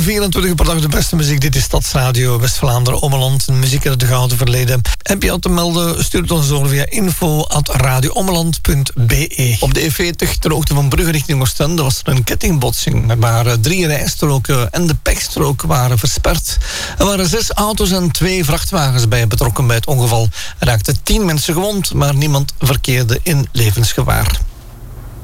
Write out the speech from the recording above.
24 per dag de beste muziek. Dit is Stadsradio West-Vlaanderen, Ommeland. Muziek uit het gouden verleden. Heb je al te melden? Stuur het ons door via info@radioommeland.be. Op de E40 ter hoogte van Brugge richting Oostende was er een kettingbotsing. Waar 3 rijstroken en de pechstrook waren versperd. Er waren 6 auto's en 2 vrachtwagens bij betrokken bij het ongeval. Er raakten 10 mensen gewond, maar niemand verkeerde in levensgevaar.